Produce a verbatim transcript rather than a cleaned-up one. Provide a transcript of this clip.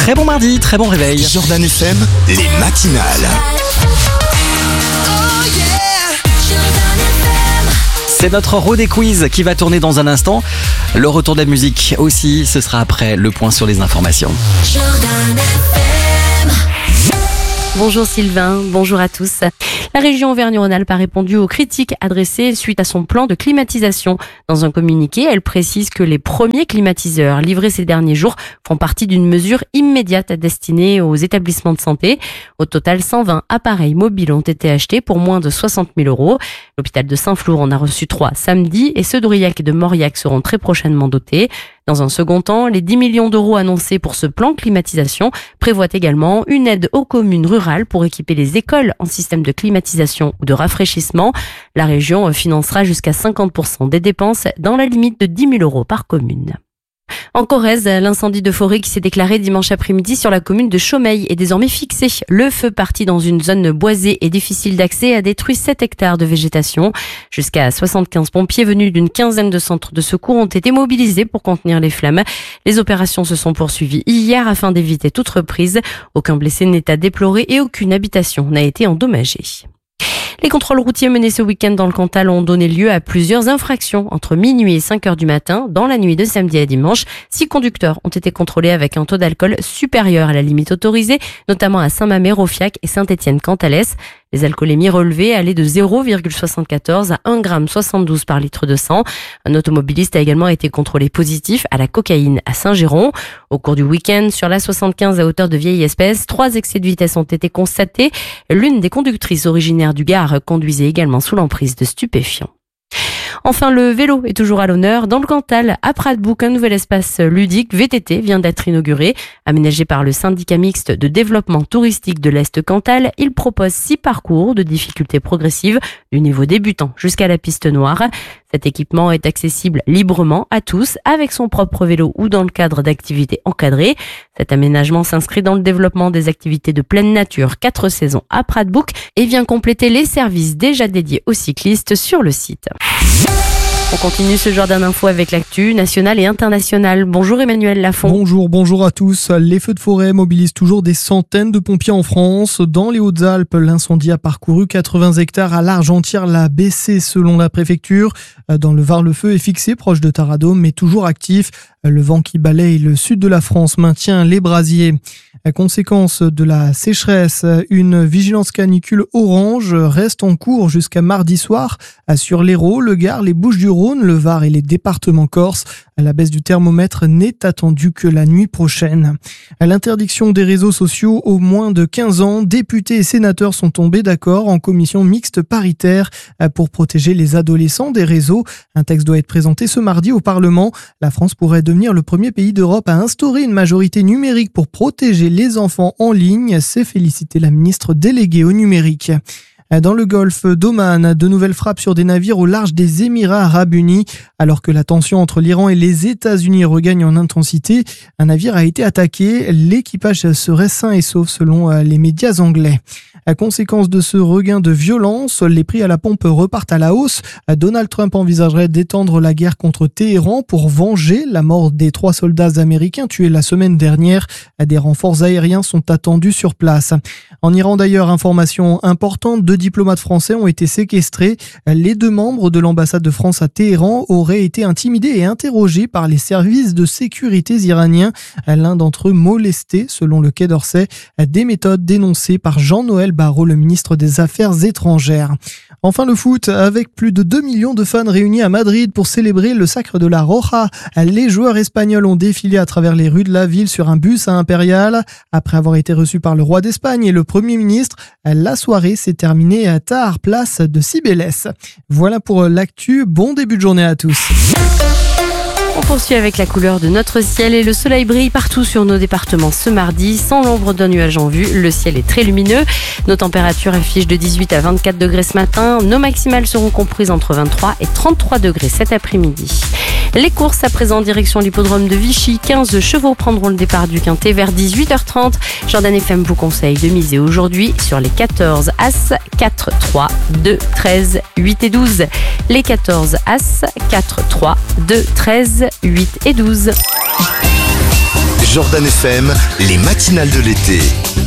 Très bon mardi, très bon réveil. Jordan F M, les matinales. C'est notre Rodé Quiz qui va tourner dans un instant. Le retour de la musique aussi, ce sera après le point sur les informations. Bonjour Sylvain, bonjour à tous. La région Auvergne-Rhône-Alpes a répondu aux critiques adressées suite à son plan de climatisation. Dans un communiqué, elle précise que les premiers climatiseurs livrés ces derniers jours font partie d'une mesure immédiate destinée aux établissements de santé. Au total, cent vingt appareils mobiles ont été achetés pour moins de soixante mille euros. L'hôpital de Saint-Flour en a reçu trois samedi et ceux d'Aurillac et de Mauriac seront très prochainement dotés. Dans un second temps, les dix millions d'euros annoncés pour ce plan climatisation prévoient également une aide aux communes rurales pour équiper les écoles en système de climatisation ou de rafraîchissement. La région financera jusqu'à cinquante pour cent des dépenses dans la limite de dix mille euros par commune. En Corrèze, l'incendie de forêt qui s'est déclaré dimanche après-midi sur la commune de Chaumeil est désormais fixé. Le feu parti dans une zone boisée et difficile d'accès a détruit sept hectares de végétation. Jusqu'à soixante-quinze pompiers venus d'une quinzaine de centres de secours ont été mobilisés pour contenir les flammes. Les opérations se sont poursuivies hier afin d'éviter toute reprise. Aucun blessé n'est à déplorer et aucune habitation n'a été endommagée. Les contrôles routiers menés ce week-end dans le Cantal ont donné lieu à plusieurs infractions. Entre minuit et cinq heures du matin, dans la nuit de samedi à dimanche, six conducteurs ont été contrôlés avec un taux d'alcool supérieur à la limite autorisée, notamment à Saint-Mamé, Rofiac et Saint-Étienne-Cantalès. Les alcoolémies relevées allaient de zéro virgule soixante-quatorze à un virgule soixante-douze grammes par litre de sang. Un automobiliste a également été contrôlé positif à la cocaïne à Saint-Géron. Au cours du week-end, sur l'A soixante-quinze à hauteur de Vieille Espèce, trois excès de vitesse ont été constatés. L'une des conductrices originaires du Gard conduisait également sous l'emprise de stupéfiants. Enfin, le vélo est toujours à l'honneur. Dans le Cantal, à Pradebouk, un nouvel espace ludique V T T vient d'être inauguré. Aménagé par le syndicat mixte de développement touristique de l'Est Cantal, il propose six parcours de difficulté progressive, du niveau débutant jusqu'à la piste noire. Cet équipement est accessible librement à tous, avec son propre vélo ou dans le cadre d'activités encadrées. Cet aménagement s'inscrit dans le développement des activités de pleine nature quatre saisons à Pradebouk et vient compléter les services déjà dédiés aux cyclistes sur le site. On continue ce Jordan Info avec l'actu nationale et internationale. Bonjour Emmanuel Lafont. Bonjour, bonjour à tous. Les feux de forêt mobilisent toujours des centaines de pompiers en France. Dans les Hautes-Alpes, l'incendie a parcouru quatre-vingts hectares à l'Argentière, l'a baissé selon la préfecture. Dans le Var, le feu est fixé proche de Taradome, mais toujours actif. Le vent qui balaye le sud de la France maintient les brasiers. À conséquence de la sécheresse, une vigilance canicule orange reste en cours jusqu'à mardi soir sur l'Hérault, le Gard, les Bouches-du-Rhône, le Var et les départements corses. La baisse du thermomètre n'est attendue que la nuit prochaine. À l'interdiction des réseaux sociaux aux moins de quinze ans, députés et sénateurs sont tombés d'accord en commission mixte paritaire pour protéger les adolescents des réseaux. Un texte doit être présenté ce mardi au Parlement. La France pourrait devenir le premier pays d'Europe à instaurer une majorité numérique pour protéger les enfants en ligne. C'est féliciter la ministre déléguée au numérique. Dans le golfe d'Oman, de nouvelles frappes sur des navires au large des Émirats arabes unis. Alors que la tension entre l'Iran et les États-Unis regagne en intensité, un navire a été attaqué. L'équipage serait sain et sauf selon les médias anglais. À conséquence de ce regain de violence, les prix à la pompe repartent à la hausse. Donald Trump envisagerait d'étendre la guerre contre Téhéran pour venger la mort des trois soldats américains tués la semaine dernière. Des renforts aériens sont attendus sur place. En Iran d'ailleurs, information importante, deux diplomates français ont été séquestrés. Les deux membres de l'ambassade de France à Téhéran auraient été intimidés et interrogés par les services de sécurité iraniens. L'un d'entre eux molesté, selon le Quai d'Orsay, des méthodes dénoncées par Jean-Noël Barrot, le ministre des Affaires étrangères. Enfin le foot, avec plus de deux millions de fans réunis à Madrid pour célébrer le sacre de la Roja. Les joueurs espagnols ont défilé à travers les rues de la ville sur un bus à Impérial. Après avoir été reçus par le roi d'Espagne et le Premier ministre, la soirée s'est terminée à tard, place de Cibeles. Voilà pour l'actu, bon début de journée à tous. On poursuit avec la couleur de notre ciel et le soleil brille partout sur nos départements ce mardi, sans l'ombre d'un nuage en vue. Le ciel est très lumineux. Nos températures affichent de dix-huit à vingt-quatre degrés ce matin. Nos maximales seront comprises entre vingt-trois et trente-trois degrés cet après-midi. Les courses à présent direction l'hippodrome de Vichy. quinze chevaux prendront le départ du Quintet vers dix-huit heures trente. Jordan F M vous conseille de miser aujourd'hui sur les quatorze As, quatre, trois, deux, treize, huit et douze. Les quatorze As, quatre, trois, deux, treize, huit et douze. Jordan F M, les matinales de l'été.